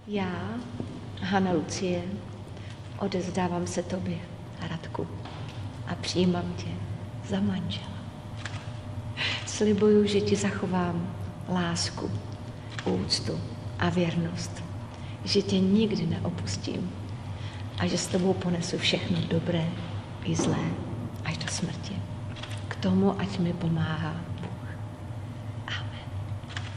Já, Hana Lucie, odevzdávám se tobě, Radku, a přijímám tě za manžela. Slibuju, že ti zachovám lásku, úctu a věrnost, že tě nikdy neopustím a že s tebou ponesu všechno dobré i zlé až do smrti. K tomu, ať mi pomáhá